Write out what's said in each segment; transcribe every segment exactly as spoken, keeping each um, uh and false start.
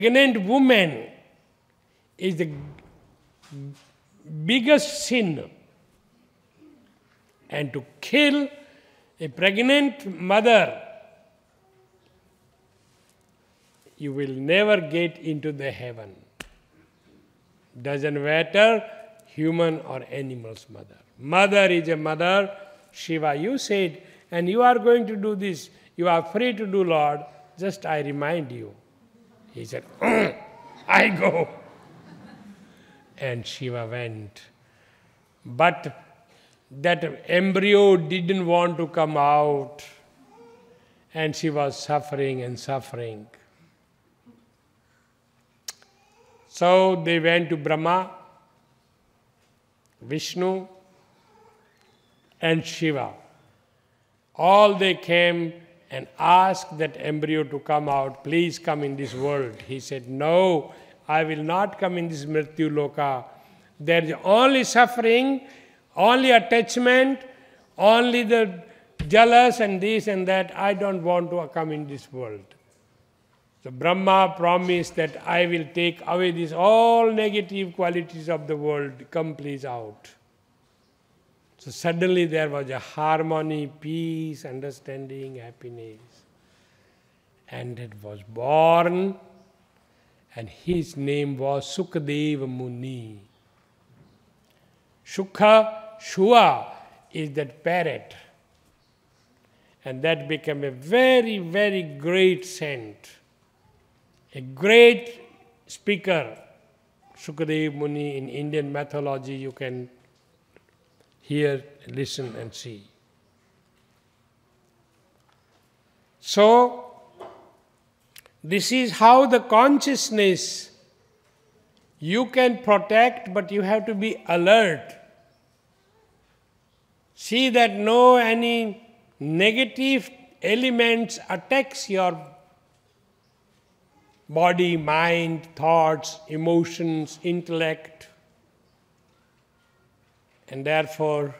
Pregnant woman is the biggest sin. And to kill a pregnant mother, you will never get into the heaven. Doesn't matter human or animal's mother. Mother is a mother. Shiva, you said, and you are going to do this. You are free to do, Lord. Just I remind you. He said, I go. And Shiva went. But that embryo didn't want to come out. And she was suffering and suffering. So they went to Brahma, Vishnu, and Shiva. All they came and asked that embryo to come out, please come in this world. He said, no, I will not come in this Mrityu Loka. There is only suffering, only attachment, only the jealous and this and that. I don't want to come in this world. So Brahma promised that I will take away these all negative qualities of the world. Come please out. So suddenly there was a harmony, peace, understanding, happiness. And it was born, and his name was Sukadeva Muni. Shukha, Shua is that parrot. And that became a very, very great saint. A great speaker. Sukadeva Muni in Indian mythology, you can hear, listen and see. So, this is how the consciousness you can protect, but you have to be alert. See that no any negative elements attacks your body, mind, thoughts, emotions, intellect. And therefore,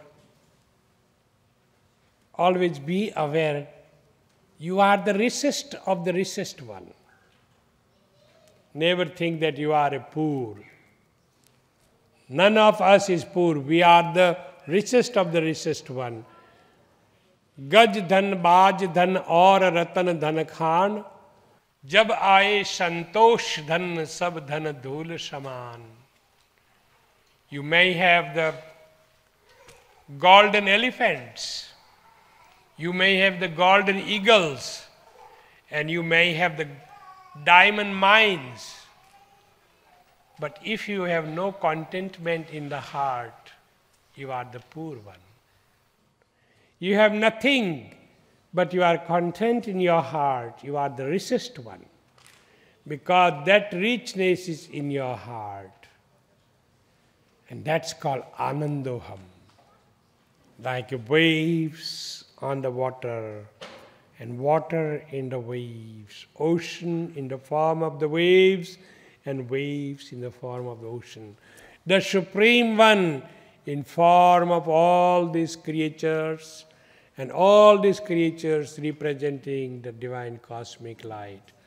always be aware, you are the richest of the richest one. Never think that you are a poor. None of us is poor. We are the richest of the richest one. Gaj dhan, baaj dhan aur ratan dhan khan. Jab aaye santosh dhan, sab dhan dhul shaman. You may have the golden elephants, you may have the golden eagles, and you may have the diamond mines. But if you have no contentment in the heart, you are the poor one. You have nothing, but you are content in your heart, you are the richest one. Because that richness is in your heart. And that's called Anandoham. Like waves on the water, and water in the waves, ocean in the form of the waves, and waves in the form of the ocean. The Supreme One in form of all these creatures, and all these creatures representing the divine cosmic light.